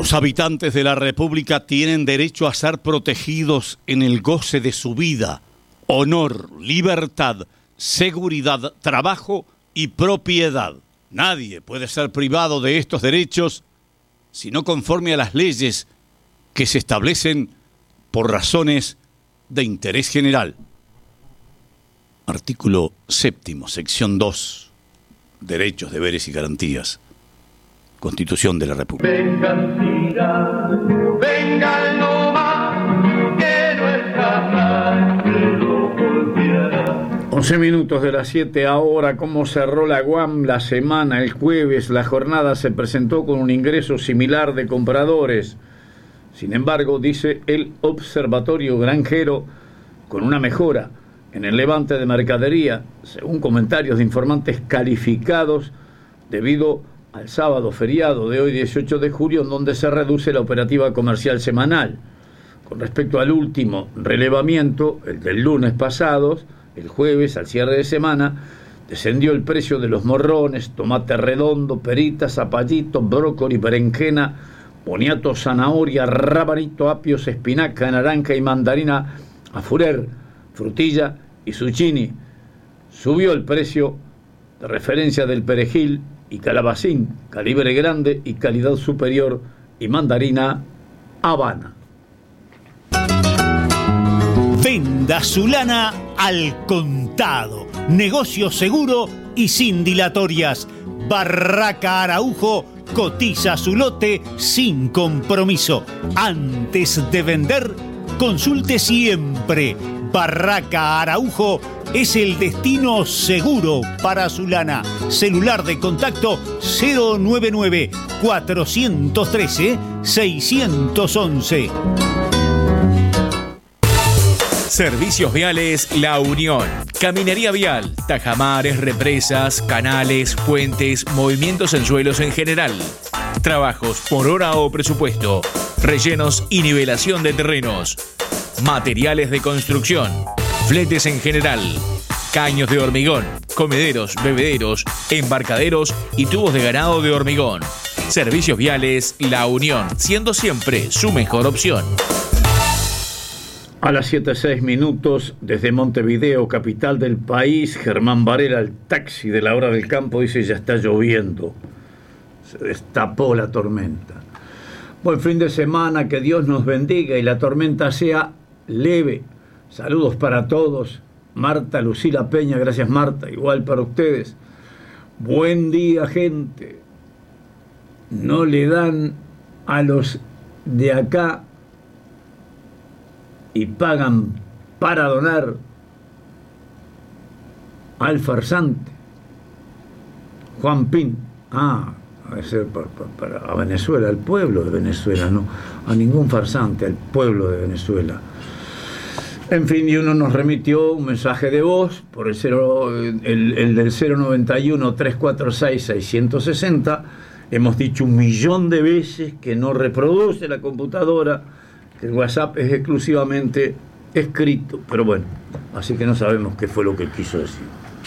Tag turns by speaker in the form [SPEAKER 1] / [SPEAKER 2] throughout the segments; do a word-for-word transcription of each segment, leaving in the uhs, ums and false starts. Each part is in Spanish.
[SPEAKER 1] Los habitantes de la República tienen derecho a ser protegidos en el goce de su vida, honor, libertad, seguridad, trabajo y propiedad. Nadie puede ser privado de estos derechos sino conforme a las leyes que se establecen por razones de interés general. Artículo séptimo, sección dos. Derechos, deberes y garantías. Constitución de la República.
[SPEAKER 2] Vengan, tira, vengan no más, que nuestra sangre lo volverá.
[SPEAKER 3] once minutos de las siete ahora. ¿Cómo cerró la U A M la semana? El jueves la jornada se presentó con un ingreso similar de compradores. Sin embargo, dice el Observatorio Granjero, con una mejora en el levante de mercadería, según comentarios de informantes calificados, debido al sábado feriado de hoy dieciocho de julio, en donde se reduce la operativa comercial semanal. Con respecto al último relevamiento, el del lunes pasado, el jueves, al cierre de semana, descendió el precio de los morrones, tomate redondo, perita, zapallito, brócoli, berenjena, boniato, zanahoria, rabanito, apios, espinaca, naranja y mandarina a furer, frutilla y zucchini. Subió el precio de referencia del perejil y calabacín, calibre grande y calidad superior, y mandarina Habana.
[SPEAKER 4] Venda su lana al contado. Negocio seguro y sin dilatorias. Barraca Araujo cotiza su lote sin compromiso. Antes de vender, consulte siempre. Barraca Araujo es el destino seguro para su lana. Celular de contacto cero noventa y nueve, cuatrocientos trece, seiscientos once.
[SPEAKER 5] Servicios Viales La Unión. Caminaría vial, tajamares, represas, canales, puentes, movimientos en suelos en general. Trabajos por hora o presupuesto. Rellenos y nivelación de terrenos. Materiales de construcción. Fletes en general. Caños de hormigón. Comederos, bebederos, embarcaderos y tubos de ganado de hormigón. Servicios Viales La Unión, siendo siempre su mejor opción.
[SPEAKER 3] A las siete seis minutos, desde Montevideo, capital del país, Germán Varela, el taxi de la hora del campo, dice: ya está lloviendo. Se destapó la tormenta. Buen fin de semana, que Dios nos bendiga y la tormenta sea leve. Saludos para todos. Marta Lucila Peña, gracias Marta, igual para ustedes. Buen día, gente. No le dan a los de acá y pagan para donar al farsante. Juan Pin. Ah, a ser para, para, para a Venezuela, al pueblo de Venezuela, no a ningún farsante, al pueblo de Venezuela. En fin, y uno nos remitió un mensaje de voz por el, cero, el, el del cero noventa y uno, trescientos cuarenta y seis, seiscientos sesenta. Hemos dicho un millón de veces que no reproduce la computadora, que el WhatsApp es exclusivamente escrito, pero bueno, así que no sabemos qué fue lo que quiso decir.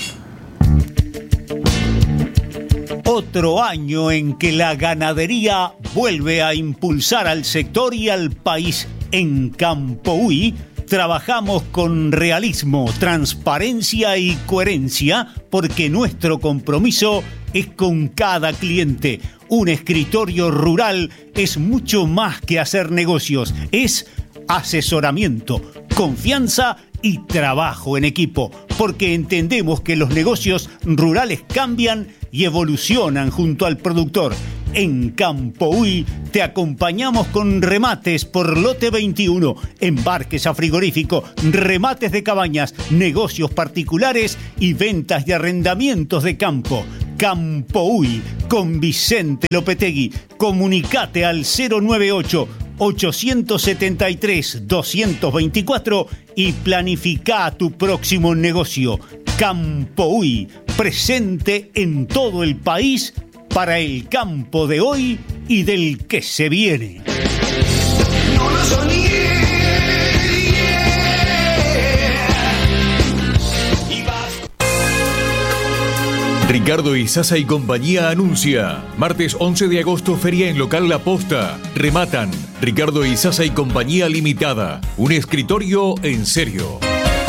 [SPEAKER 4] Otro año en que la ganadería vuelve a impulsar al sector y al país. En Campoui trabajamos con realismo, transparencia y coherencia, porque nuestro compromiso es con cada cliente. Un escritorio rural es mucho más que hacer negocios, es asesoramiento, confianza y trabajo en equipo, porque entendemos que los negocios rurales cambian y evolucionan junto al productor. En Campoui te acompañamos con remates por lote veintiuno, embarques a frigorífico, remates de cabañas, negocios particulares y ventas y arrendamientos de campo. Campoui con Vicente Lopetegui. Comunicate al cero noventa y ocho, ochocientos setenta y tres, doscientos veinticuatro y planifica tu próximo negocio. Campoui, presente en todo el país para el campo de hoy y del que se viene.
[SPEAKER 2] No lo soñé.
[SPEAKER 6] Ricardo Izaza y compañía anuncia. Martes once de agosto, feria en local La Posta. Rematan Ricardo Izaza y compañía limitada. Un escritorio en serio.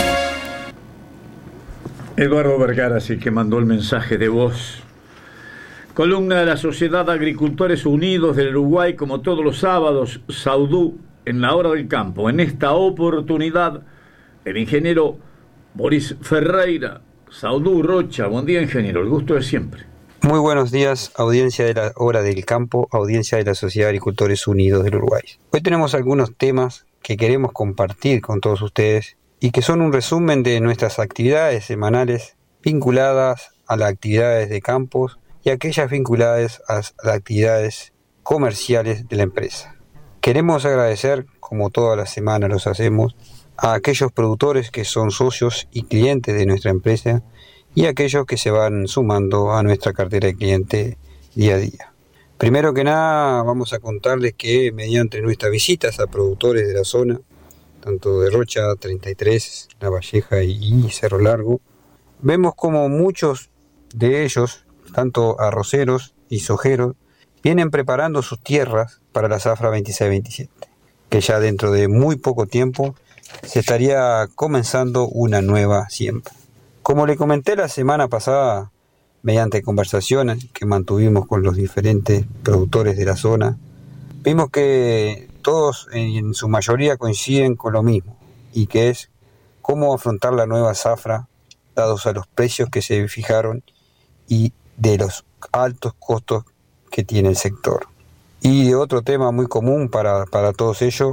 [SPEAKER 3] Eduardo Vergara, sí que mandó el mensaje de voz. Columna de la Sociedad Agricultores Unidos del Uruguay, como todos los sábados, Saudú en la hora del campo. En esta oportunidad, el ingeniero Boris Ferreira. Saudú Rocha, buen día, ingeniero, el gusto de siempre.
[SPEAKER 7] Muy buenos días, audiencia de la Hora del Campo, audiencia de la Sociedad de Agricultores Unidos del Uruguay. Hoy tenemos algunos temas que queremos compartir con todos ustedes y que son un resumen de nuestras actividades semanales vinculadas a las actividades de campos y aquellas vinculadas a las actividades comerciales de la empresa. Queremos agradecer, como todas las semanas los hacemos, a aquellos productores que son socios y clientes de nuestra empresa y a aquellos que se van sumando a nuestra cartera de cliente día a día. Primero que nada, vamos a contarles que mediante nuestras visitas a productores de la zona, tanto de Rocha treinta y tres, La Valleja y Cerro Largo, vemos como muchos de ellos, tanto arroceros y sojeros, vienen preparando sus tierras para la zafra veintiséis veintisiete, que ya dentro de muy poco tiempo se estaría comenzando una nueva siembra. Como le comenté la semana pasada, mediante conversaciones que mantuvimos con los diferentes productores de la zona, vimos que todos en su mayoría coinciden con lo mismo, y que es cómo afrontar la nueva zafra dados a los precios que se fijaron y de los altos costos que tiene el sector. Y otro tema muy común para, para todos ellos,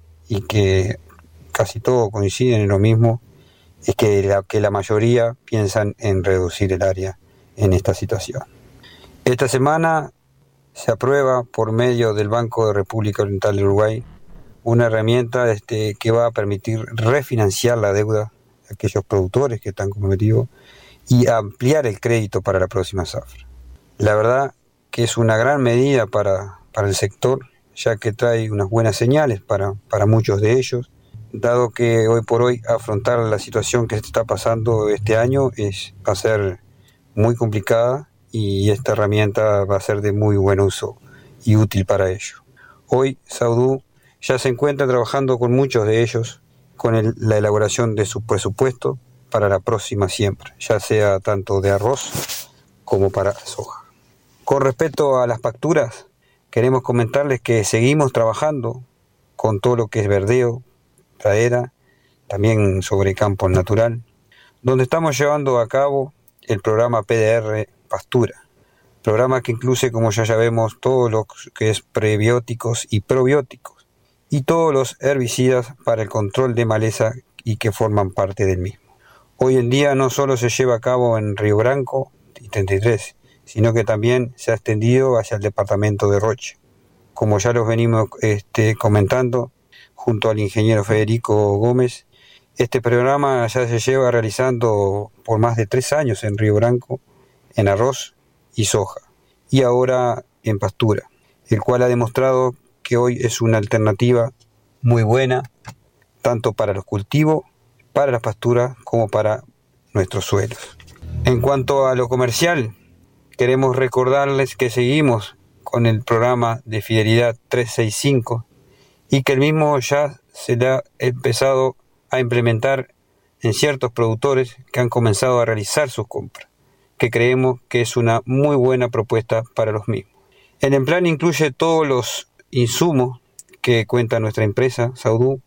[SPEAKER 7] y que casi todos coinciden en lo mismo, es que la, que la mayoría piensan en reducir el área en esta situación. Esta semana se aprueba por medio del Banco de República Oriental del Uruguay una herramienta este, que va a permitir refinanciar la deuda de aquellos productores que están comprometidos y ampliar el crédito para la próxima zafra. La verdad que es una gran medida para, para el sector, ya que trae unas buenas señales para, para muchos de ellos, dado que hoy por hoy afrontar la situación que se está pasando este año es, va a ser muy complicada, y esta herramienta va a ser de muy buen uso y útil para ello. Hoy Saudú ya se encuentra trabajando con muchos de ellos con el, la elaboración de su presupuesto para la próxima siembra, ya sea tanto de arroz como para soja. Con respecto a las facturas, queremos comentarles que seguimos trabajando con todo lo que es verdeo, pradera, también sobre campo natural, donde estamos llevando a cabo el programa P D R Pastura, programa que incluye, como ya sabemos, todo lo que es prebióticos y probióticos, y todos los herbicidas para el control de maleza y que forman parte del mismo. Hoy en día no solo se lleva a cabo en Río Branco y treinta y tres, sino que también se ha extendido hacia el departamento de Rocha. Como ya los venimos este, comentando, junto al ingeniero Federico Gómez, este programa ya se lleva realizando por más de tres años en Río Branco, en arroz y soja, y ahora en pastura, el cual ha demostrado que hoy es una alternativa muy buena, tanto para los cultivos, para las pasturas, como para nuestros suelos. En cuanto a lo comercial, queremos recordarles que seguimos con el programa de fidelidad trescientos sesenta y cinco, y que el mismo ya se le ha empezado a implementar en ciertos productores que han comenzado a realizar sus compras, que creemos que es una muy buena propuesta para los mismos. En el plan incluye todos los insumos que cuenta nuestra empresa, Saudú,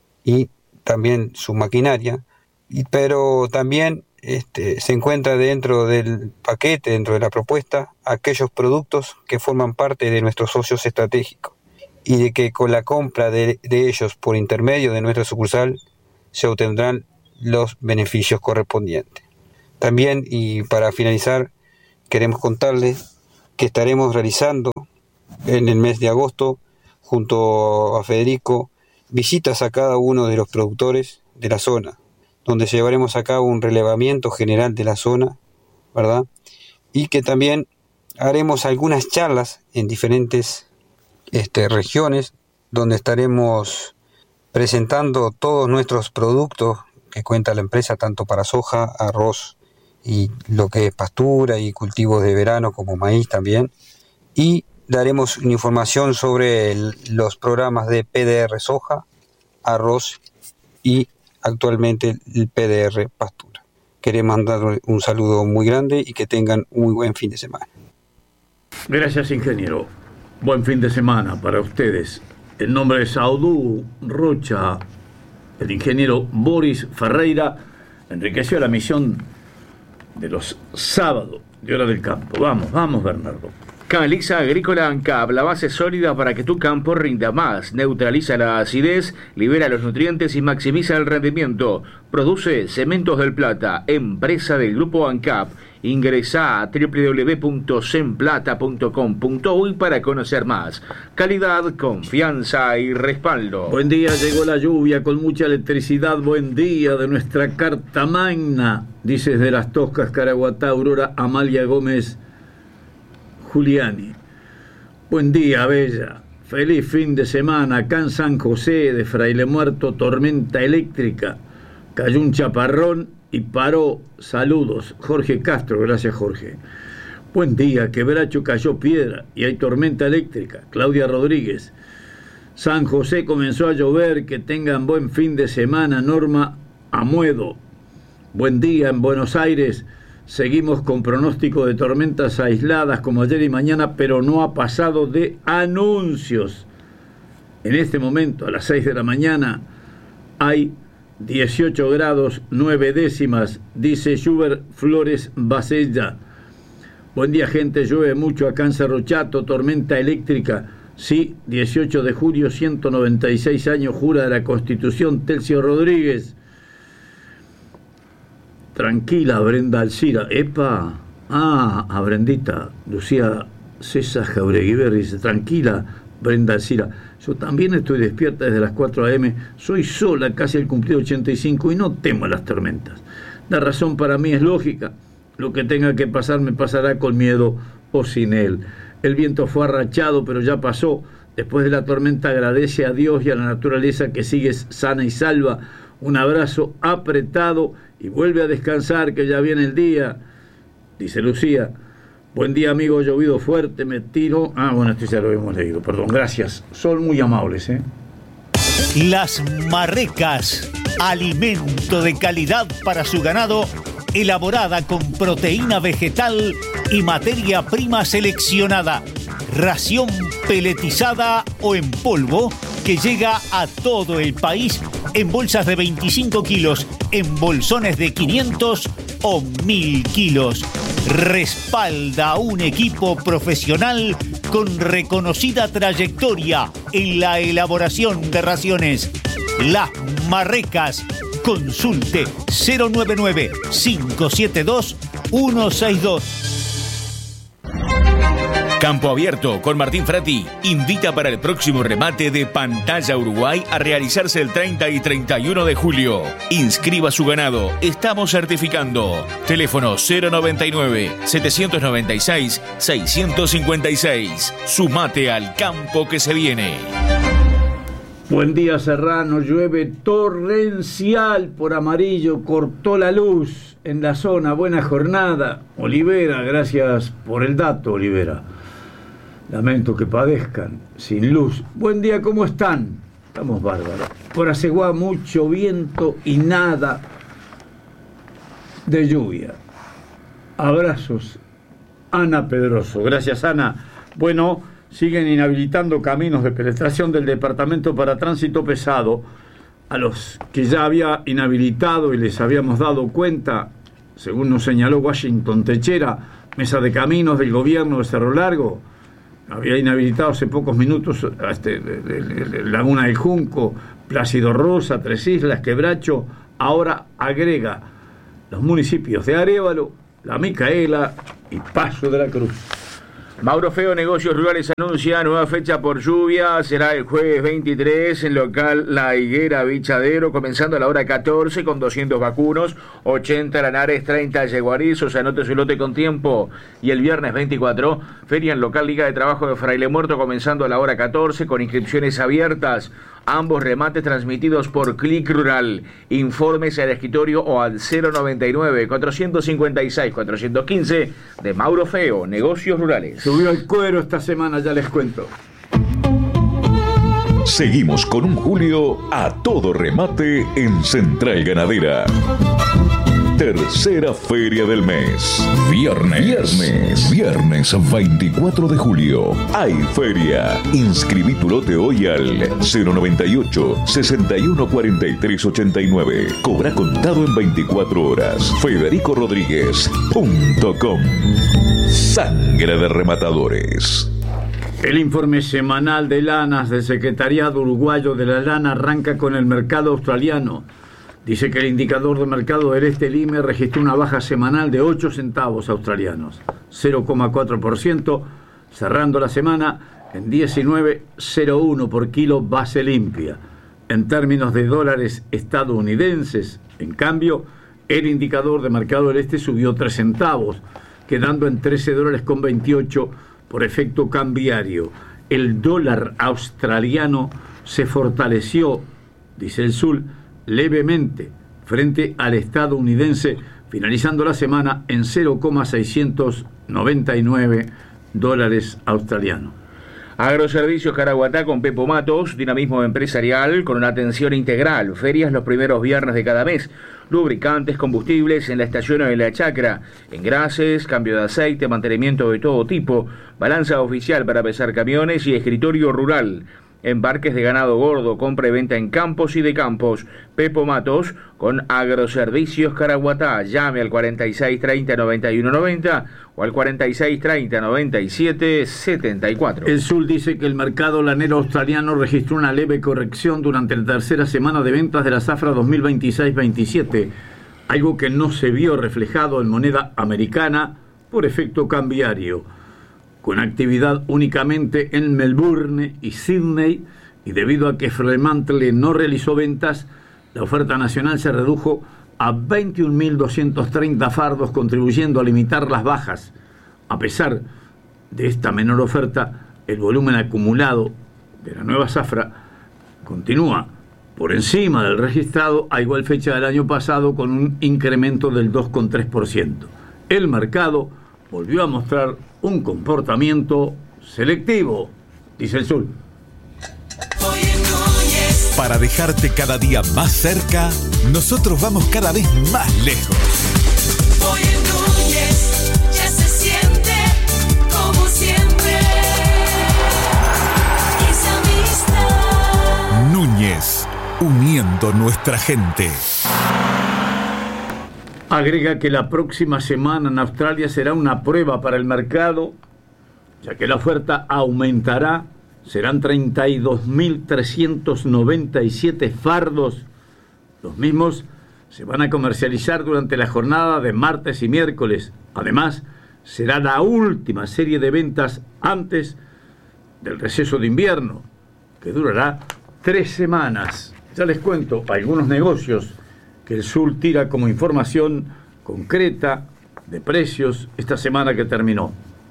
[SPEAKER 7] y también su maquinaria, y, pero también este, se encuentra dentro del paquete, dentro de la propuesta, aquellos productos que forman parte de nuestros socios estratégicos, y de que con la compra de, de ellos por intermedio de nuestra sucursal se obtendrán los beneficios correspondientes. También, y para finalizar, queremos contarles que estaremos realizando en el mes de agosto, junto a Federico, visitas a cada uno de los productores de la zona, donde llevaremos a cabo un relevamiento general de la zona, ¿verdad? Y que también haremos algunas charlas en diferentes Este, regiones, donde estaremos presentando todos nuestros productos que cuenta la empresa, tanto para soja, arroz y lo que es pastura y cultivos de verano como maíz también. Y daremos una información sobre el, los programas de P D R soja, arroz y actualmente el P D R pastura. Queremos mandar un saludo muy grande y que tengan un muy buen fin de semana.
[SPEAKER 3] Gracias, ingeniero. Buen fin de semana para ustedes. En nombre de Saudú Rocha, el ingeniero Boris Ferreira enriqueció la misión de los sábados de Hora del Campo. Vamos, vamos, Bernardo.
[SPEAKER 8] Caliza Agrícola ANCAP, la base sólida para que tu campo rinda más. Neutraliza la acidez, libera los nutrientes y maximiza el rendimiento. Produce Cementos del Plata, empresa del grupo ANCAP. Ingresa a doble u doble u doble u punto semplata punto com punto uy para conocer más. Calidad, confianza y respaldo.
[SPEAKER 3] Buen día, llegó la lluvia con mucha electricidad. Buen día de nuestra Carta Magna, dice desde Las Toscas, Caraguatá, Aurora Amalia Gómez Giuliani. Buen día, Bella. Feliz fin de semana. Acá en San José de Fraile Muerto, tormenta eléctrica. Cayó un chaparrón y paró. Saludos. Jorge Castro, gracias, Jorge. Buen día, Quebracho cayó piedra y hay tormenta eléctrica. Claudia Rodríguez. San José comenzó a llover. Que tengan buen fin de semana. Norma Amuedo. Buen día en Buenos Aires. Seguimos con pronóstico de tormentas aisladas como ayer y mañana, pero no ha pasado de anuncios. En este momento, a las seis de la mañana, hay dieciocho grados nueve décimas, dice Schubert Flores Basella. Buen día, gente, llueve mucho acá en Cerro Chato, tormenta eléctrica. Sí, dieciocho de julio, ciento noventa y seis años, jura de la Constitución, Telcio Rodríguez. Tranquila, Brenda Alcira. Epa. Ah, a Brendita. Lucía César Jauregui dice, tranquila, Brenda Alcira. Yo también estoy despierta desde las cuatro a eme. Soy sola, casi al cumplido ochenta y cinco, y no temo las tormentas. La razón para mí es lógica. Lo que tenga que pasar me pasará con miedo o sin él. El viento fue arrachado, pero ya pasó. Después de la tormenta agradece a Dios y a la naturaleza que sigues sana y salva. Un abrazo apretado y vuelve a descansar, que ya viene el día, dice Lucía. Buen día, amigo, llovido fuerte, me tiro. Ah, bueno, esto ya lo hemos leído, perdón, gracias. Son muy amables, ¿eh?
[SPEAKER 4] Las Marrecas, alimento de calidad para su ganado, elaborada con proteína vegetal y materia prima seleccionada. Ración peletizada o en polvo que llega a todo el país en bolsas de veinticinco kilos, en bolsones de quinientos o mil kilos. Respalda a un equipo profesional con reconocida trayectoria en la elaboración de raciones. Las Marrecas. Consulte cero nueve nueve, cinco siete dos, uno seis dos.
[SPEAKER 5] Campo Abierto con Martín Frati invita para el próximo remate de Pantalla Uruguay a realizarse el treinta y treinta y uno de julio. Inscriba su ganado. Estamos certificando. Teléfono cero noventa y nueve, setecientos noventa y seis, seiscientos cincuenta y seis. Sumate al campo que se viene.
[SPEAKER 3] Buen día, Serrano. Llueve torrencial por Amarillo. Cortó la luz en la zona. Buena jornada. Olivera, gracias por el dato, Olivera. Lamento que padezcan sin luz. Buen día, ¿cómo están? Estamos bárbaros. Por Aceguá mucho viento y nada de lluvia. Abrazos, Ana Pedroso. Gracias, Ana. Bueno, siguen inhabilitando caminos de penetración del departamento para tránsito pesado. A los que ya había inhabilitado y les habíamos dado cuenta, según nos señaló Washington Techera, mesa de caminos del gobierno de Cerro Largo, había inhabilitado hace pocos minutos este, de, de, de, de Laguna del Junco, Plácido Rosa, Tres Islas, Quebracho. Ahora agrega los municipios de Arévalo, La Micaela y Paso de la Cruz.
[SPEAKER 8] Mauro Feo, Negocios Rurales, anuncia nueva fecha por lluvia. Será el jueves veintitrés en local La Higuera Bichadero, comenzando a la hora catorce con doscientos vacunos, ochenta Lanares, treinta Yeguarizos. Anote su lote con tiempo. Y el viernes veinticuatro, feria en local Liga de Trabajo de Fraile Muerto, comenzando a la hora catorce con inscripciones abiertas. Ambos remates transmitidos por Clic Rural. Informes al escritorio o al cero noventa y nueve, cuatrocientos cincuenta y seis, cuatrocientos quince de Mauro Feo, Negocios Rurales.
[SPEAKER 3] Subió el cuero esta semana, ya les cuento.
[SPEAKER 6] Seguimos con un julio a todo remate en Central Ganadera. Tercera feria del mes. Viernes. Viernes. Viernes veinticuatro de julio. Hay feria. Inscribí tu lote hoy al cero noventa y ocho, sesenta y uno, cuarenta y tres, ochenta y nueve. Cobra contado en veinticuatro horas. Federico Rodríguez punto com. Sangre de rematadores.
[SPEAKER 3] El informe semanal de lanas del Secretariado Uruguayo de la Lana arranca con el mercado australiano. Dice que el indicador de mercado del este Lime registró una baja semanal de ocho centavos australianos, cero coma cuatro por ciento, cerrando la semana en diecinueve coma cero uno por kilo base limpia. En términos de dólares estadounidenses, en cambio, el indicador de mercado del este subió tres centavos, quedando en trece dólares con veintiocho por efecto cambiario. El dólar australiano se fortaleció, dice el S U L, levemente frente al estadounidense, finalizando la semana en cero coma seiscientos noventa y nueve dólares australianos.
[SPEAKER 8] Agroservicios Caraguatá con Pepo Matos, dinamismo empresarial con una atención integral, ferias los primeros viernes de cada mes, lubricantes, combustibles en la estación o en la chacra, engrases, cambio de aceite, mantenimiento de todo tipo, balanza oficial para pesar camiones y escritorio rural. Embarques de ganado gordo, compra y venta en campos y de campos. Pepo Matos con Agroservicios Caraguatá. Llame al cuarenta y seis treinta, noventa y uno noventa o al cuarenta y seis treinta, noventa y siete setenta y cuatro.
[SPEAKER 3] El S U L dice que el mercado lanero australiano registró una leve corrección durante la tercera semana de ventas de la zafra dos mil veintiséis veintisiete, algo que no se vio reflejado en moneda americana por efecto cambiario. Con actividad únicamente en Melbourne y Sydney, y debido a que Fremantle no realizó ventas, la oferta nacional se redujo a veintiún mil doscientos treinta fardos, contribuyendo a limitar las bajas. A pesar de esta menor oferta, el volumen acumulado de la nueva zafra continúa por encima del registrado a igual fecha del año pasado, con un incremento del dos coma tres por ciento. El mercado volvió a mostrar un comportamiento selectivo, dice el S U L.
[SPEAKER 9] Para dejarte cada día más cerca, nosotros vamos cada vez más lejos.
[SPEAKER 2] Hoy en Núñez ya se siente como siempre. Esa amistad.
[SPEAKER 9] Núñez, uniendo nuestra gente.
[SPEAKER 3] Agrega que la próxima semana en Australia será una prueba para el mercado, ya que la oferta aumentará. Serán treinta y dos mil trescientos noventa y siete fardos. Los mismos se van a comercializar durante la jornada de martes y miércoles. Además, será la última serie de ventas antes del receso de invierno, que durará tres semanas. Ya les cuento algunos negocios que el S U L tira como información concreta de precios esta semana que terminó.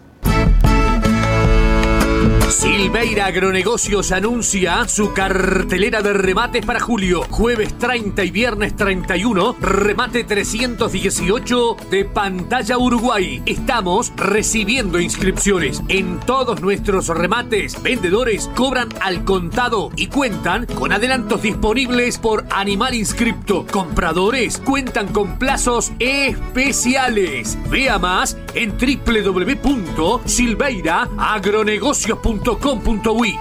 [SPEAKER 10] Silveira Agronegocios anuncia su cartelera de remates para julio. Jueves treinta y viernes treinta y uno, remate trescientos dieciocho de Pantalla Uruguay. Estamos recibiendo inscripciones. En todos nuestros remates, vendedores cobran al contado y cuentan con adelantos disponibles por animal inscripto. Compradores cuentan con plazos especiales. Vea más en doble u doble u doble u punto silveira agronegocios punto com punto uy.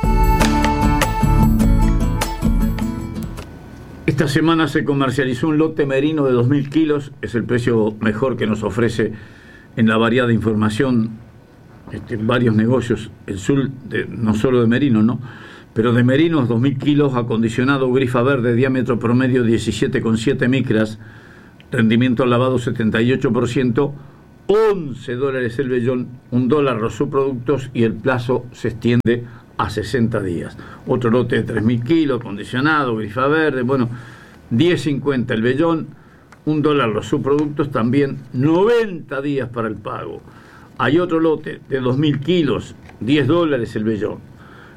[SPEAKER 3] Esta semana se comercializó un lote merino de dos mil kilos. Es el precio mejor que nos ofrece en la variada información este, varios negocios. El S U L, de, no solo de merino, ¿no? Pero de merinos, dos mil kilos, acondicionado grifa verde, diámetro promedio diecisiete coma siete micras, rendimiento al lavado setenta y ocho por ciento, once dólares el vellón, un dólar los subproductos y el plazo se extiende a sesenta días. Otro lote de tres mil kilos, acondicionado, grifa verde, bueno, diez cincuenta el vellón, un dólar los subproductos, también noventa días para el pago. Hay otro lote de dos mil kilos, diez dólares el vellón,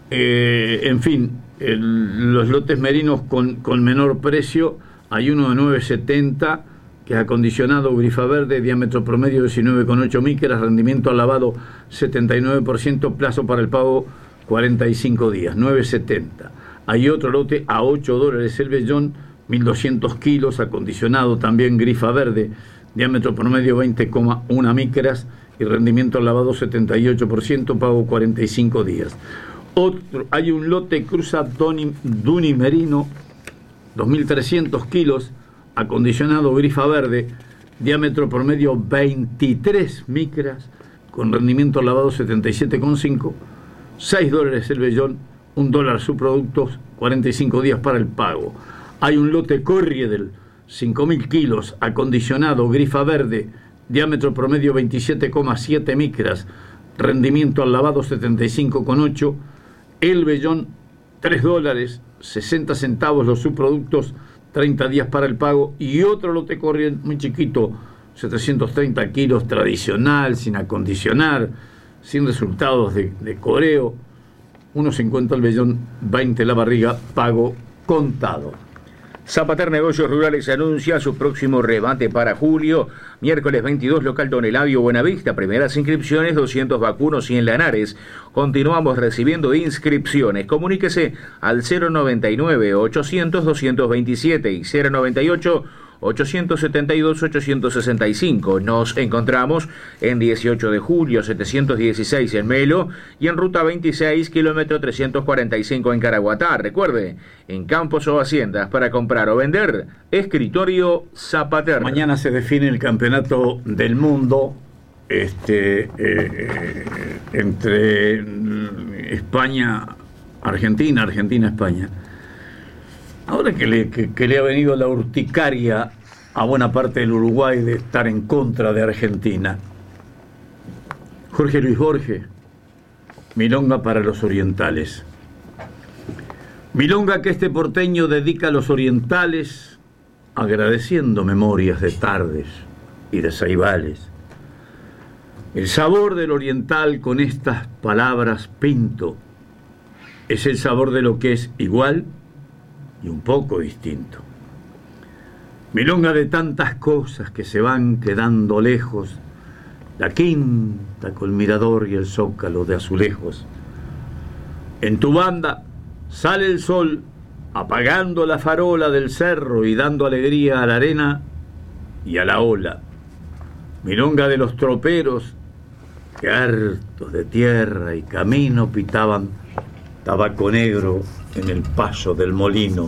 [SPEAKER 3] eh, en fin, el, los lotes merinos con, con menor precio, hay uno de nueve setenta, que es acondicionado, grifa verde, diámetro promedio diecinueve coma ocho micras, rendimiento al lavado setenta y nueve por ciento, plazo para el pago cuarenta y cinco días, nueve setenta. Hay otro lote a ocho dólares el vellón, mil doscientos kilos, acondicionado también, grifa verde, diámetro promedio veinte coma uno micras y rendimiento al lavado setenta y ocho por ciento, pago cuarenta y cinco días. Otro, hay un lote Cruza Duni, Duni Merino, dos mil trescientos kilos, acondicionado, grifa verde, diámetro promedio veintitrés micras, con rendimiento al lavado setenta y siete coma cinco, seis dólares el vellón, un dólar subproductos, cuarenta y cinco días para el pago. Hay un lote Corriedel, cinco mil kilos, acondicionado, grifa verde, diámetro promedio veintisiete coma siete micras, rendimiento al lavado setenta y cinco coma ocho, el vellón tres dólares, sesenta centavos los subproductos, treinta días para el pago. Y otro lote Corriedel muy chiquito, setecientos treinta kilos, tradicional, sin acondicionar, sin resultados de, de coreo, uno cincuenta el vellón, veinte la barriga, pago contado.
[SPEAKER 8] Zapater Negocios Rurales anuncia su próximo remate para julio, miércoles veintidós, local Don Eladio Buenavista, primeras inscripciones doscientos vacunos y en Lanares. Continuamos recibiendo inscripciones. Comuníquese al cero noventa y nueve, ochocientos, doscientos veintisiete y cero noventa y ocho, ochocientos setenta y dos, ochocientos sesenta y cinco. Nos encontramos en dieciocho de julio, setecientos dieciséis en Melo y en ruta veintiséis, kilómetro trescientos cuarenta y cinco en Caraguatá. Recuerde, en campos o haciendas para comprar o vender, Escritorio Zapater.
[SPEAKER 3] Mañana se define el campeonato del mundo este, eh, entre España, Argentina, Argentina, España. Ahora que le, que, que le ha venido la urticaria a buena parte del Uruguay de estar en contra de Argentina, Jorge Luis Borges, milonga para los orientales. Milonga que este porteño dedica a los orientales, agradeciendo memorias de tardes y de saibales. El sabor del oriental con estas palabras pinto es el sabor de lo que es igual y un poco distinto. Milonga de tantas cosas que se van quedando lejos, la quinta con mirador y el zócalo de azulejos. En tu banda sale el sol apagando la farola del cerro y dando alegría a la arena y a la ola. Milonga de los troperos que hartos de tierra y camino pitaban tabaco negro en el paso del molino.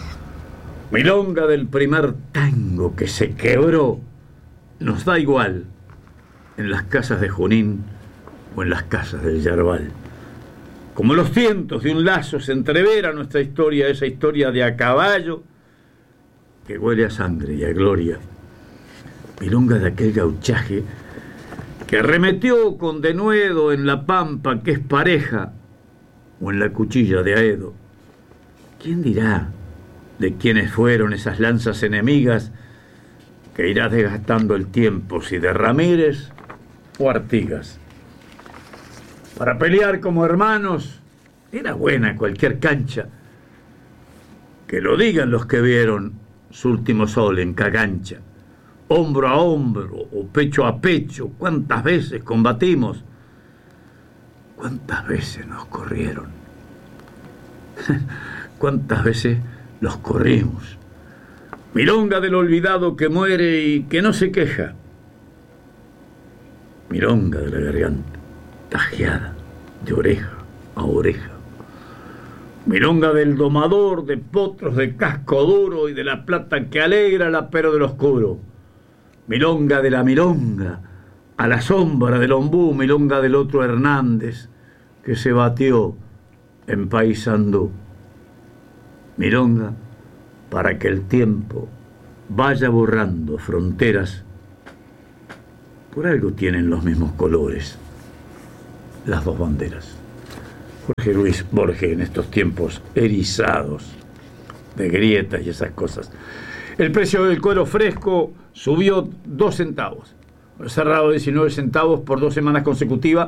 [SPEAKER 3] Milonga del primer tango que se quebró, nos da igual, en las casas de Junín o en las casas del Yerbal. Como los cientos de un lazo se entrevera nuestra historia, esa historia de a caballo que huele a sangre y a gloria. Milonga de aquel gauchaje que arremetió con denuedo en la pampa que es pareja o en la cuchilla de Aedo. ¿Quién dirá de quiénes fueron esas lanzas enemigas que irá desgastando el tiempo, si de Ramírez o Artigas? Para pelear como hermanos era buena cualquier cancha. Que lo digan los que vieron su último sol en Cagancha. Hombro a hombro o pecho a pecho, ¿cuántas veces combatimos? ¿Cuántas veces nos corrieron? ¿Cuántas veces los corrimos? Milonga del olvidado que muere y que no se queja. Milonga de la garganta, tajeada de oreja a oreja. Milonga del domador de potros de casco duro y de la plata que alegra el apero del oscuro. Milonga de la milonga, a la sombra del ombú, milonga del otro Hernández que se batió en Paysandú. Milonga para que el tiempo vaya borrando fronteras. Por algo tienen los mismos colores las dos banderas. Jorge Luis Borges, en estos tiempos erizados de grietas y esas cosas. El precio del cuero fresco subió dos centavos. Cerrado diecinueve centavos por dos semanas consecutivas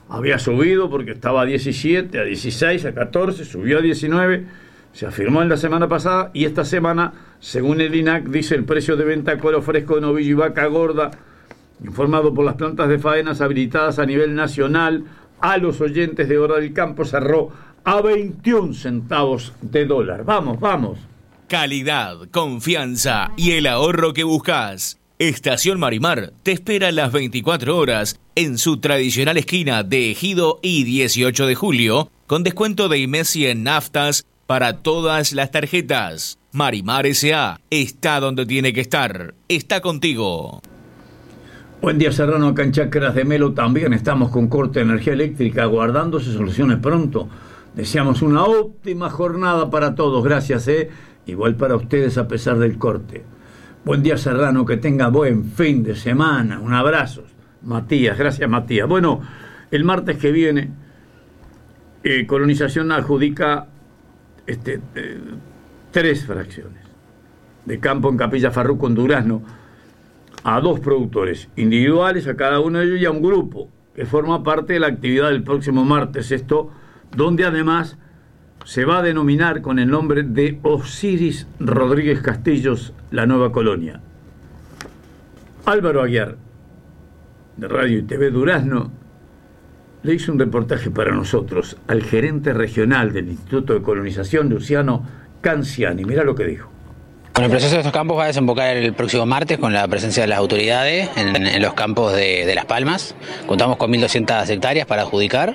[SPEAKER 3] había subido porque estaba a diecisiete, a dieciséis, a catorce, subió a diecinueve, se afirmó en la semana pasada y esta semana, según el I N A C, dice el precio de venta de cuero fresco de novillo y vaca gorda, informado por las plantas de faenas habilitadas a nivel nacional, a los oyentes de Hora del Campo, cerró a veintiún centavos de dólar. Vamos, vamos.
[SPEAKER 5] Calidad, confianza y el ahorro que buscas. Estación Marimar te espera las veinticuatro horas en su tradicional esquina de Ejido y dieciocho de julio, con descuento de IMESI en naftas para todas las tarjetas. Marimar S A está donde tiene que estar. Está contigo.
[SPEAKER 3] Buen día, Serrano, acá en Chacras de Melo también estamos con corte de energía eléctrica, aguardándose soluciones pronto. Deseamos una óptima jornada para todos, gracias, ¿eh? Igual para ustedes a pesar del corte. Buen día, Serrano, que tenga buen fin de semana. Un abrazo. Matías, gracias, Matías. Bueno, el martes que viene, eh, Colonización adjudica este, eh, tres fracciones de campo en Capilla Farruco, en Durazno, a dos productores individuales, a cada uno de ellos y a un grupo que forma parte de la actividad del próximo martes. Esto, donde además se va a denominar con el nombre de Osiris Rodríguez Castillos la nueva colonia. Álvaro Aguiar, de Radio y T V Durazno, le hizo un reportaje para nosotros al gerente regional del Instituto de Colonización, Luciano Canciani. Mirá lo que dijo.
[SPEAKER 11] Bueno, el proceso de estos campos va a desembocar el próximo martes con la presencia de las autoridades en, en los campos de, de Las Palmas. Contamos con mil doscientas hectáreas para adjudicar.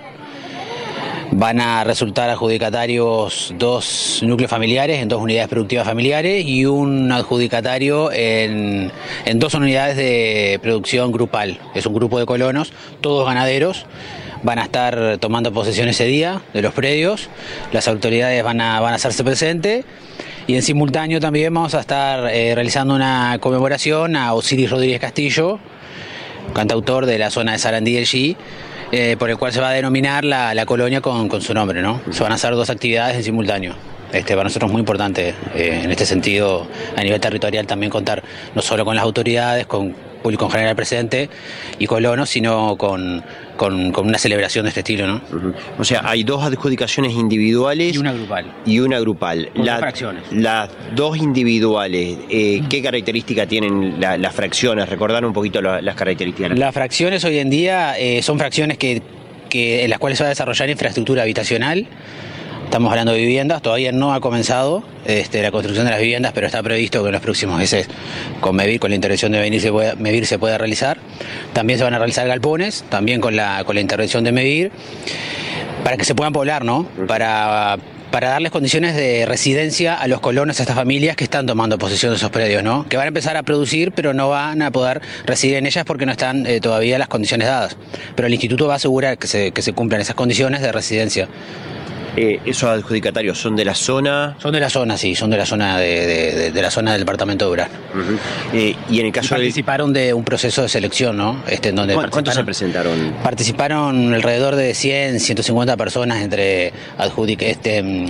[SPEAKER 11] Van a resultar adjudicatarios dos núcleos familiares en dos unidades productivas familiares y un adjudicatario en, en dos unidades de producción grupal. Es un grupo de colonos, todos ganaderos. Van a estar tomando posesión ese día de los predios. Las autoridades van a, van a hacerse presentes. Y en simultáneo también vamos a estar eh, realizando una conmemoración a Osiris Rodríguez Castillo, cantautor de la zona de Sarandí del G, eh, por el cual se va a denominar la, la colonia con, con su nombre, ¿no? Se van a hacer dos actividades en simultáneo. Este, para nosotros es muy importante eh, en este sentido, a nivel territorial, también contar no solo con las autoridades, con público en general presente y colonos, sino con, con, con una celebración de este estilo, ¿no?
[SPEAKER 12] Uh-huh. O sea, hay dos adjudicaciones individuales
[SPEAKER 11] y una grupal.
[SPEAKER 12] Y una grupal.
[SPEAKER 11] Con
[SPEAKER 12] La,
[SPEAKER 11] dos fracciones.
[SPEAKER 12] Las dos individuales, eh, ¿qué características tienen la, las fracciones? Recordar un poquito la, las características.
[SPEAKER 11] Las fracciones hoy en día eh, son fracciones que, que en las cuales se va a desarrollar infraestructura habitacional. Estamos hablando de viviendas, todavía no ha comenzado este, la construcción de las viviendas, pero está previsto que en los próximos meses con MEVIR, con la intervención de MEVIR se pueda, MEVIR se pueda realizar. También se van a realizar galpones, también con la, con la intervención de MEVIR, para que se puedan poblar, ¿no? Para, para darles condiciones de residencia a los colonos, a estas familias que están tomando posesión de esos predios, ¿no? Que van a empezar a producir, pero no van a poder residir en ellas porque no están eh, todavía las condiciones dadas. Pero el instituto va a asegurar que se, que se cumplan esas condiciones de residencia.
[SPEAKER 12] Eh, ¿Esos adjudicatarios son de la zona?
[SPEAKER 11] Son de la zona, sí, son de la zona de, de, de la zona del departamento de Durazno.
[SPEAKER 12] Uh-huh. eh, y en el caso
[SPEAKER 11] y participaron de... de un proceso de selección, ¿no? Este, en donde
[SPEAKER 12] ¿Cuántos se presentaron?
[SPEAKER 11] Participaron alrededor de cien, ciento cincuenta personas entre adjudic este,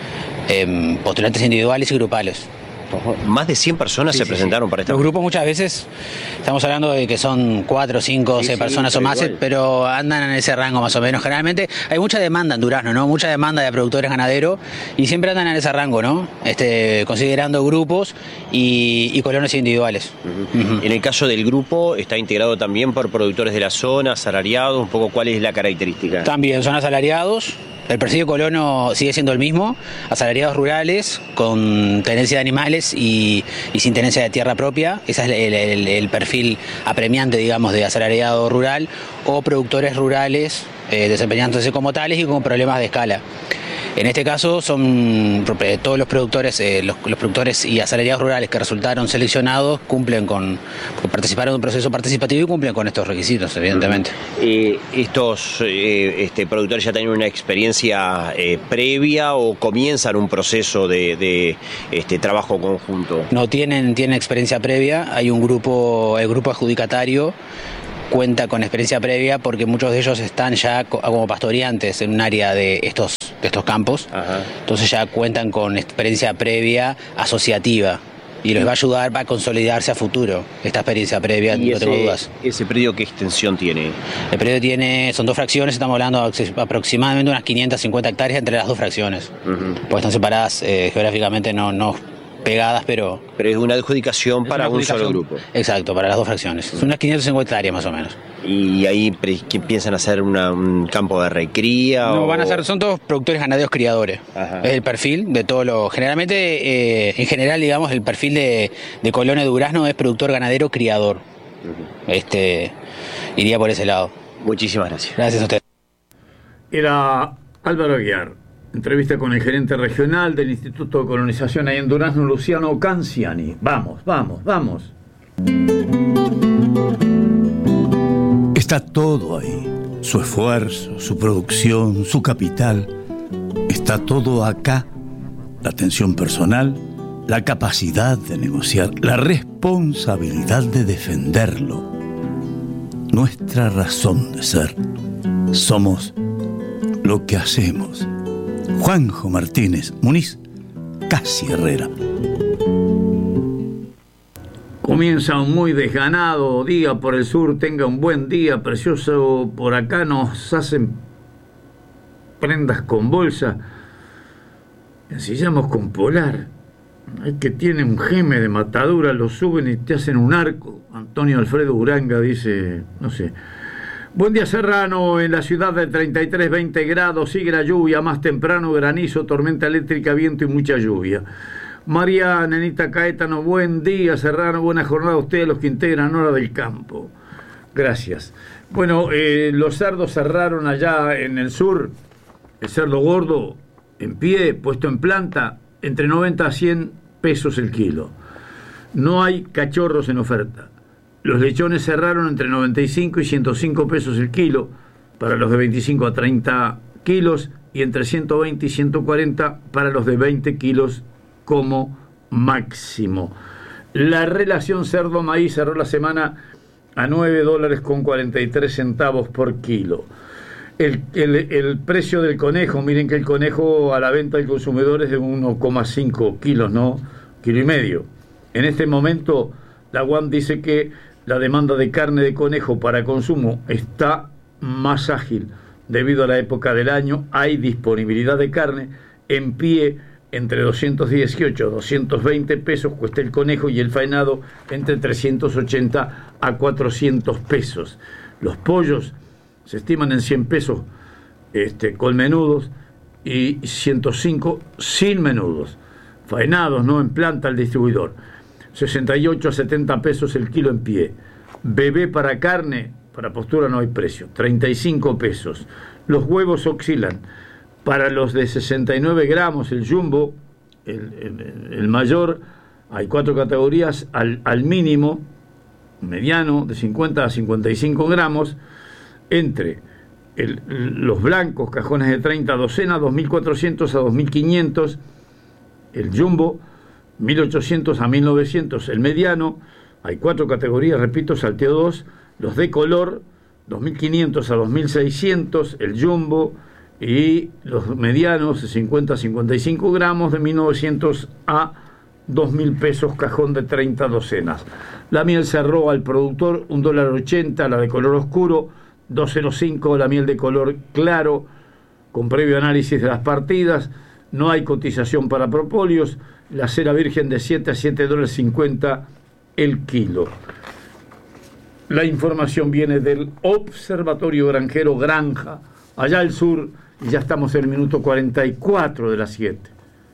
[SPEAKER 11] eh, postulantes individuales y grupales.
[SPEAKER 12] Más de cien personas sí, se sí, presentaron sí. para esta.
[SPEAKER 11] Los grupos muchas veces, estamos hablando de que son cuatro, cinco, seis sí, personas sí, o más, igual. Pero andan en ese rango más o menos. Generalmente hay mucha demanda en Durazno, ¿no? Mucha demanda de productores ganaderos y siempre andan en ese rango, ¿no? Este, considerando grupos y, y colonos individuales.
[SPEAKER 12] Uh-huh. Uh-huh. En el caso del grupo, está integrado también por productores de la zona, asalariados, un poco cuál es la característica.
[SPEAKER 11] También son asalariados. El presidio colono sigue siendo el mismo, asalariados rurales, con tenencia de animales y, y sin tenencia de tierra propia. Ese es el, el, el perfil apremiante, digamos, de asalariado rural, o productores rurales eh, desempeñándose como tales y con problemas de escala. En este caso son todos los productores, eh, los, los productores y asalariados rurales que resultaron seleccionados cumplen con, participaron en un proceso participativo y cumplen con estos requisitos, evidentemente.
[SPEAKER 12] Eh, ¿Estos eh, este, productores ya tienen una experiencia eh, previa o comienzan un proceso de, de este, trabajo conjunto?
[SPEAKER 11] No tienen, tienen experiencia previa, hay un grupo, el grupo adjudicatario cuenta con experiencia previa porque muchos de ellos están ya como pastoreantes en un área de estos, de estos campos. Ajá. Entonces ya cuentan con experiencia previa asociativa y les va a ayudar para consolidarse a futuro esta experiencia previa,
[SPEAKER 12] ¿Y
[SPEAKER 11] no
[SPEAKER 12] ese,
[SPEAKER 11] tengo dudas.
[SPEAKER 12] ese predio qué extensión tiene?
[SPEAKER 11] El predio tiene, son dos fracciones, estamos hablando de aproximadamente unas quinientas cincuenta hectáreas entre las dos fracciones, uh-huh. Pues están separadas eh, geográficamente, no, no pegadas, pero...
[SPEAKER 12] Pero es una adjudicación es para una adjudicación, un solo grupo.
[SPEAKER 11] Exacto, para las dos fracciones. Son unas quinientas cincuenta hectáreas más o menos.
[SPEAKER 12] ¿Y ahí que piensan hacer una, un campo de recría?
[SPEAKER 11] No,
[SPEAKER 12] o...
[SPEAKER 11] van a ser, son todos productores ganaderos criadores. Ajá. Es el perfil de todo lo... Generalmente, eh, en general, digamos, el perfil de, de Colonia Durazno es productor ganadero criador. Uh-huh. Este, iría por ese lado.
[SPEAKER 12] Muchísimas gracias.
[SPEAKER 11] Gracias a usted.
[SPEAKER 3] Era Álvaro Aguiar. Entrevista con el gerente regional del Instituto de Colonización ahí en Durazno, Luciano Canciani. Vamos, vamos, vamos.
[SPEAKER 4] Está todo ahí. Su esfuerzo, su producción, su capital. Está todo acá. La atención personal, la capacidad de negociar, la responsabilidad de defenderlo. Nuestra razón de ser. Somos lo que hacemos. Juanjo Martínez Muniz, Casi Herrera.
[SPEAKER 3] Comienza un muy desganado día por el sur, tenga un buen día, precioso. Por acá nos hacen prendas con bolsa, ensillamos con polar. Hay que tiene un geme de matadura, lo suben y te hacen un arco. Antonio Alfredo Uranga dice, no sé. Buen día, Serrano. En la ciudad de treinta y tres, veinte grados, sigue la lluvia, más temprano granizo, tormenta eléctrica, viento y mucha lluvia. María Nenita Caetano, buen día, Serrano, buena jornada a ustedes, los que integran Hora del Campo. Gracias. Bueno, eh, los cerdos cerraron allá en el sur, el cerdo gordo, en pie, puesto en planta, entre noventa a cien pesos el kilo. No hay cachorros en oferta. Los lechones cerraron entre noventa y cinco y ciento cinco pesos el kilo para los de veinticinco a treinta kilos y entre ciento veinte y ciento cuarenta para los de veinte kilos como máximo. La relación cerdo-maíz cerró la semana a nueve dólares con cuarenta y tres centavos por kilo. El, el, el precio del conejo, miren que el conejo a la venta del consumidor es de uno coma cinco kilos, ¿no? Kilo y medio. En este momento, la U A M dice que la demanda de carne de conejo para consumo está más ágil debido a la época del año. Hay disponibilidad de carne en pie entre doscientos dieciocho a doscientos veinte pesos cuesta el conejo y el faenado entre trescientos ochenta a cuatrocientos pesos. Los pollos se estiman en cien pesos este, con menudos y ciento cinco sin menudos. Faenados, no en planta al distribuidor. sesenta y ocho a setenta pesos el kilo en pie. Bebé para carne, para postura no hay precio, treinta y cinco pesos. Los huevos oscilan. Para los de sesenta y nueve gramos, el jumbo, el, el, el mayor, hay cuatro categorías, al, al mínimo, mediano, de cincuenta a cincuenta y cinco gramos, entre el, los blancos, cajones de treinta docenas, dos mil cuatrocientos a dos mil quinientos, el jumbo, mil ochocientos a mil novecientos, el mediano, hay cuatro categorías, repito, salteo dos, los de color, dos mil quinientos a dos mil seiscientos, el jumbo, y los medianos, de cincuenta a cincuenta y cinco gramos, de mil novecientos a dos mil pesos, cajón de treinta docenas. La miel cerró al productor un dólar ochenta, la de color oscuro, dos cero cinco, la miel de color claro, con previo análisis de las partidas. No hay cotización para propóleos. La cera virgen de siete a siete dólares cincuenta el kilo. La información viene del Observatorio Granjero Granja, allá al sur, y ya estamos en el minuto cuarenta y cuatro de las siete.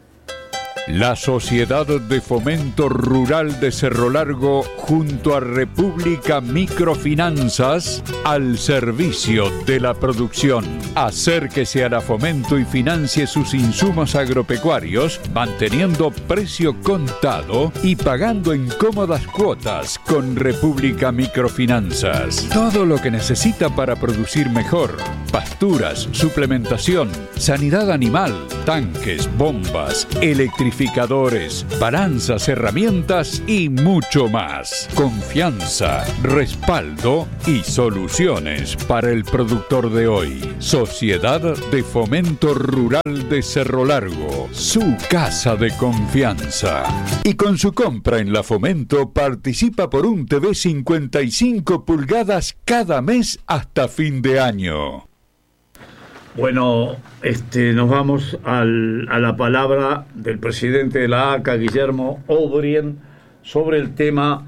[SPEAKER 9] La Sociedad de Fomento Rural de Cerro Largo, junto a República Microfinanzas, al servicio de la producción. Acérquese a la Fomento y financie sus insumos agropecuarios, manteniendo precio contado y pagando en cómodas cuotas con República Microfinanzas. Todo lo que necesita para producir mejor: pasturas, suplementación, sanidad animal, tanques, bombas, electrificadores, balanzas, herramientas y mucho más. Confianza, respaldo y soluciones para el productor de hoy. Sociedad de Fomento Rural de Cerro Largo, su casa de confianza. Y con su compra en La Fomento participa por un T V cincuenta y cinco pulgadas cada mes hasta fin de año.
[SPEAKER 3] Bueno, este, nos vamos al, a la palabra del presidente de la A C A, Guillermo O'Brien, sobre el tema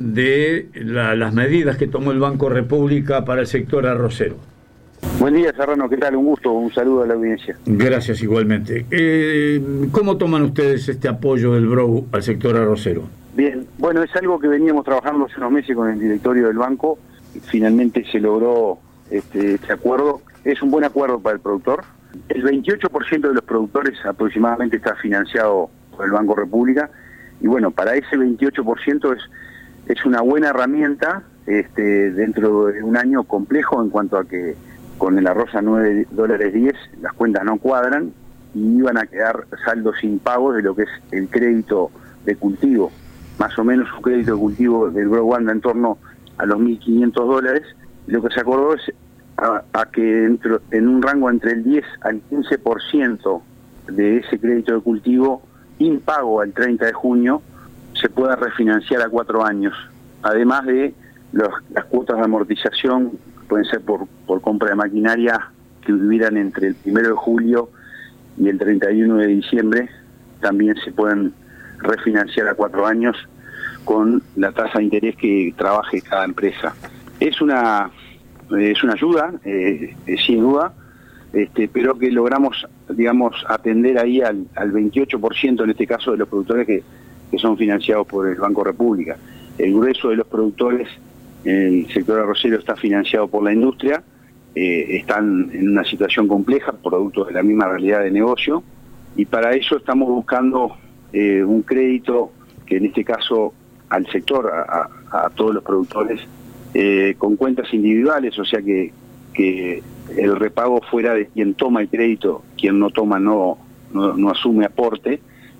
[SPEAKER 3] de la, las medidas que tomó el Banco República para el sector arrocero.
[SPEAKER 13] Buen día, Serrano, ¿qué tal? Un gusto, un saludo a la audiencia.
[SPEAKER 3] Gracias, igualmente. Eh, ¿Cómo toman ustedes este apoyo del B R O al sector arrocero?
[SPEAKER 13] Bien, bueno, es algo que veníamos trabajando hace unos meses con el directorio del banco. Finalmente se logró este, este acuerdo. Es un buen acuerdo para el productor. El veintiocho por ciento de los productores aproximadamente está financiado por el Banco República. Y bueno, para ese veintiocho por ciento es, es una buena herramienta este, dentro de un año complejo en cuanto a que con el arroz a nueve dólares diez las cuentas no cuadran y iban a quedar saldos impagos de lo que es el crédito de cultivo. Más o menos un crédito de cultivo del B R O anda en torno a los mil quinientos dólares. Lo que se acordó es a, a que dentro, en un rango entre el diez al quince por ciento de ese crédito de cultivo impago al treinta de junio se pueda refinanciar a cuatro años, además de los, las cuotas de amortización pueden ser por, por compra de maquinaria que vivieran entre el primero de julio y el treinta y uno de diciembre, también se pueden refinanciar a cuatro años con la tasa de interés que trabaje cada empresa. Es una es una ayuda, eh, sin duda, este, pero que logramos, digamos, atender ahí al, al veintiocho por ciento en este caso de los productores que, que son financiados por el Banco República. El grueso de los productores en el sector arrocero está financiado por la industria, eh, están en una situación compleja, producto de la misma realidad de negocio, y para eso estamos buscando eh, un crédito que en este caso al sector, a, a, a todos los productores, eh, con cuentas individuales, o sea que, que el repago fuera de quien toma el crédito, quien no toma no, no, no asume aporte,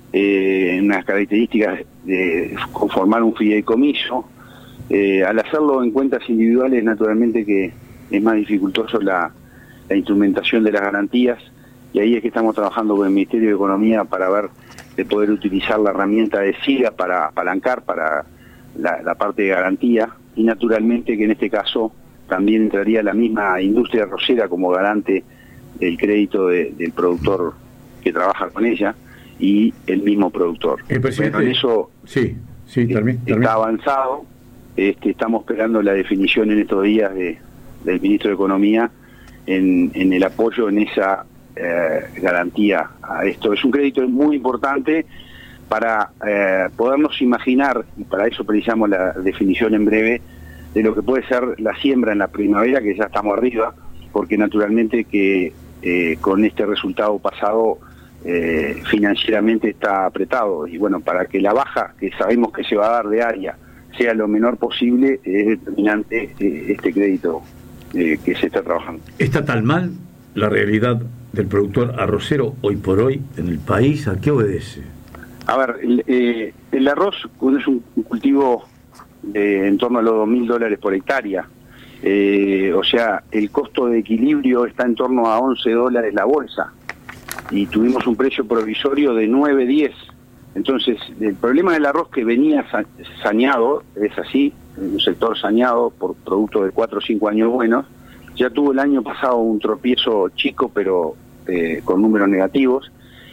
[SPEAKER 13] eh, en unas características de conformar un fideicomiso. Eh, al hacerlo en cuentas individuales, naturalmente que es más dificultoso la, la instrumentación de las garantías, y ahí es que estamos trabajando con el Ministerio de Economía para ver de poder utilizar la herramienta de SIGA para apalancar para la, la parte de garantía, y naturalmente que en este caso también entraría la misma industria arrocera como garante del crédito de, del productor que trabaja con ella y el mismo productor.
[SPEAKER 3] El presidente,
[SPEAKER 13] bueno, en eso
[SPEAKER 3] sí, sí, también,
[SPEAKER 13] está
[SPEAKER 3] también.
[SPEAKER 13] avanzado. Este, estamos esperando la definición en estos días de, del Ministro de Economía en, en el apoyo en esa eh, garantía a esto. Es un crédito muy importante para eh, podernos imaginar, y para eso precisamos la definición en breve, de lo que puede ser la siembra en la primavera, que ya estamos arriba, porque naturalmente que eh, con este resultado pasado eh, financieramente está apretado, y bueno, para que la baja que sabemos que se va a dar de área sea lo menor posible, es determinante eh, este crédito eh, que se está trabajando.
[SPEAKER 3] ¿Está tan mal la realidad del productor arrocero hoy por hoy en el país? ¿A qué obedece?
[SPEAKER 13] A ver, el, eh, el arroz es un cultivo de en torno a los dos mil dólares por hectárea, eh, o sea, el costo de equilibrio está en torno a once dólares la bolsa, y tuvimos un precio provisorio de nueve diez. Entonces, el problema del arroz que venía saneado, es así, un sector saneado por producto de cuatro o cinco años buenos, ya tuvo el año pasado un tropiezo chico, pero eh, con números negativos,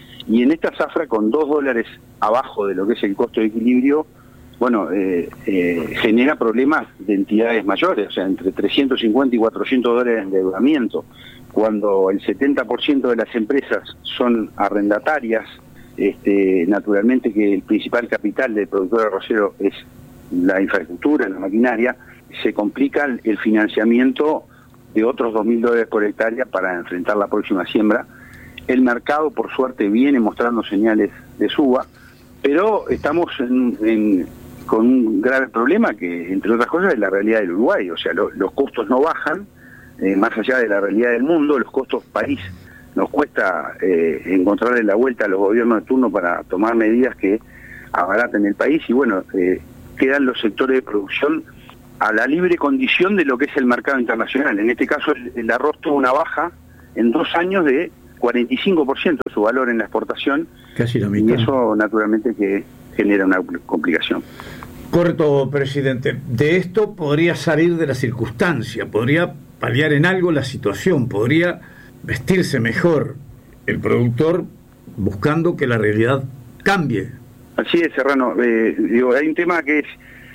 [SPEAKER 13] y en esta zafra con dos dólares abajo de lo que es el costo de equilibrio, bueno, eh, eh, genera problemas de entidades mayores, o sea, entre trescientos cincuenta y cuatrocientos dólares de endeudamiento, cuando el setenta por ciento de las empresas son arrendatarias. Este, naturalmente que el principal capital del productor arrocero es la infraestructura, la maquinaria, se complica el financiamiento de otros dos mil dólares por hectárea para enfrentar la próxima siembra. El mercado, por suerte, viene mostrando señales de suba, pero estamos en, en, con un grave problema que, entre otras cosas, es la realidad del Uruguay. O sea, lo, los costos no bajan, eh, más allá de la realidad del mundo, los costos país nos cuesta eh, encontrarle la vuelta a los gobiernos de turno para tomar medidas que abaraten el país y bueno, eh, quedan los sectores de producción a la libre condición de lo que es el mercado internacional. En este caso el, el arroz tuvo una baja en dos años de cuarenta y cinco por ciento de su valor en la exportación.
[SPEAKER 3] Casi la mitad.
[SPEAKER 13] Y eso naturalmente que genera una complicación.
[SPEAKER 3] Corto, presidente. De esto podría salir de la circunstancia, podría paliar en algo la situación, podría vestirse mejor el productor buscando que la realidad cambie.
[SPEAKER 13] Así es, Serrano. Eh, digo, hay un tema que es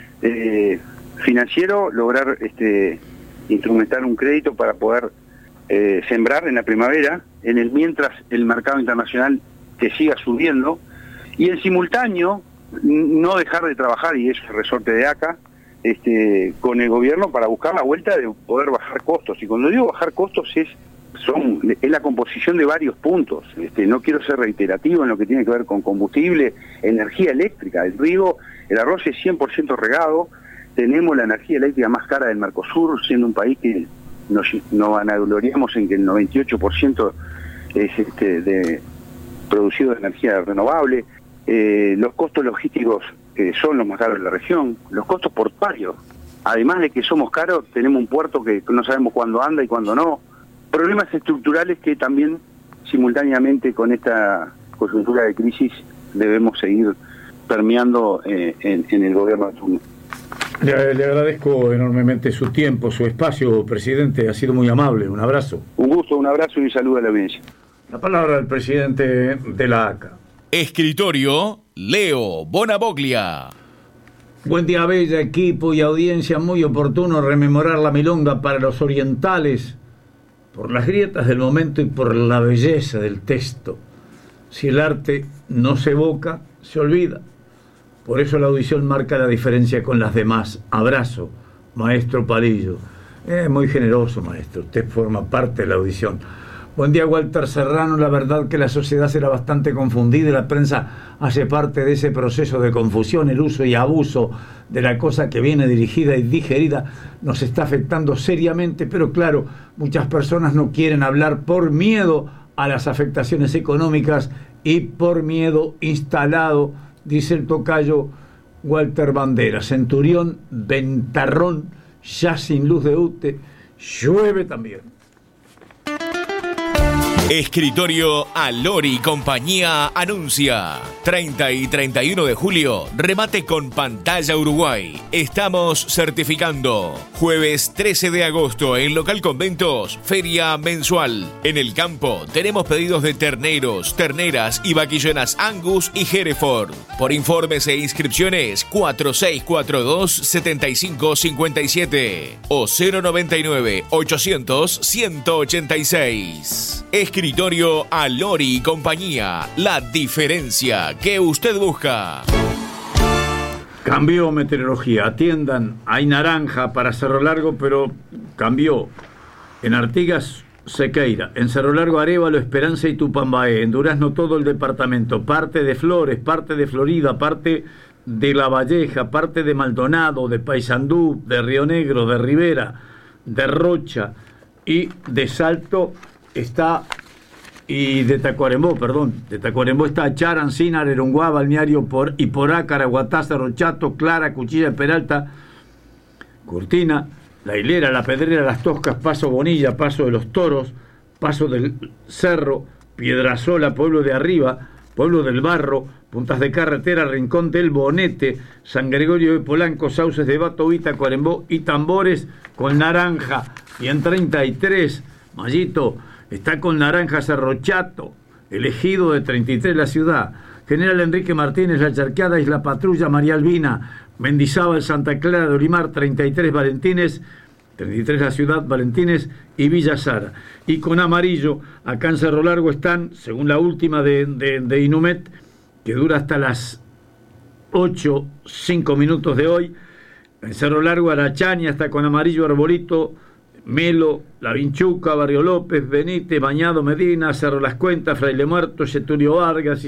[SPEAKER 13] eh, financiero, lograr este, instrumentar un crédito para poder eh, sembrar en la primavera, en el mientras el mercado internacional que siga subiendo, y en simultáneo no dejar de trabajar, y eso es el resorte de A C A, este, con el gobierno para buscar la vuelta de poder bajar costos. Y cuando digo bajar costos es son es la composición de varios puntos. Este, no quiero ser reiterativo en lo que tiene que ver con combustible, energía eléctrica. El riego, el arroz es cien por ciento regado, tenemos la energía eléctrica más cara del Mercosur, siendo un país que nos, nos vanagloriamos en que el noventa y ocho por ciento es este, de, producido de energía renovable. Eh, los costos logísticos eh, son los más caros de la región, los costos portuarios, además de que somos caros, tenemos un puerto que no sabemos cuándo anda y cuándo no, problemas estructurales que también simultáneamente con esta coyuntura de crisis debemos seguir permeando eh, en, en el gobierno de turno.
[SPEAKER 3] Le, le agradezco enormemente su tiempo, su espacio, presidente, ha sido muy amable, un abrazo.
[SPEAKER 13] Un gusto, un abrazo y un saludo a la audiencia.
[SPEAKER 3] La palabra del presidente de la A C A.
[SPEAKER 5] Escritorio Leo Bonavoglia.
[SPEAKER 3] Buen día, bella equipo y audiencia, muy oportuno rememorar la milonga para los orientales por las grietas del momento y por la belleza del texto. Si el arte no se evoca, se olvida. Por eso la audición marca la diferencia con las demás. Abrazo, maestro Palillo. Eh, muy generoso, maestro. Usted forma parte de la audición. Buen día, Walter Serrano. La verdad que la sociedad será bastante confundida y la prensa hace parte de ese proceso de confusión. El uso y abuso de la cosa que viene dirigida y digerida nos está afectando seriamente, pero claro, muchas personas no quieren hablar por miedo a las afectaciones económicas y por miedo instalado, dice el tocayo Walter Bandera. Centurión, ventarrón, ya sin luz de ute, llueve también.
[SPEAKER 5] Escritorio Alori y Compañía anuncia treinta y treinta y uno de julio, remate con pantalla Uruguay. Estamos certificando. Jueves trece de agosto en Local Conventos, feria mensual. En el campo tenemos pedidos de terneros, terneras y vaquillonas Angus y Hereford. Por informes e inscripciones cuatro seis cuatro dos, siete cinco cinco siete o cero noventa y nueve, ochocientos, ciento ochenta y seis. Escritorio Alori y Compañía, la diferencia que usted busca.
[SPEAKER 3] Cambió meteorología, atiendan, hay naranja para Cerro Largo, pero cambió. En Artigas, Sequeira, en Cerro Largo, Arévalo, Esperanza y Tupambaé, en Durazno todo el departamento, parte de Flores, parte de Florida, parte de La Valleja, parte de Maldonado, de Paysandú, de Río Negro, de Rivera, de Rocha y de Salto está, y de Tacuarembó, perdón, de Tacuarembó está Char, Ancina, Arerunguá, Balneario por, y Porá, Caraguatá, Cerro Chato, Clara, Cuchilla, Peralta, Cortina, La Hilera, La Pedrera, Las Toscas, Paso Bonilla, Paso de los Toros, Paso del Cerro, Piedrasola, Pueblo de Arriba, Pueblo del Barro, Puntas de Carretera, Rincón del Bonete, San Gregorio de Polanco, Sauces de Bato, Tacuarembó y Tambores con naranja. Y en treinta y tres, Mayito, está con naranja Cerro Chato, elegido de treinta y tres la ciudad. General Enrique Martínez, La Charqueada, Isla Patrulla, María Albina, Mendizábal, Santa Clara de Olimar, treinta y tres Valentines, treinta y tres la ciudad, Valentines y Villa Sara. Y con amarillo, acá en Cerro Largo están, según la última de, de, de Inumet, que dura hasta las ocho, cinco minutos de hoy, en Cerro Largo, Arachaña, está con amarillo Arbolito, Melo, La Vinchuca, Barrio López, Benítez, Bañado, Medina, Cerro Las Cuentas, Fraile Muerto, Getulio Vargas y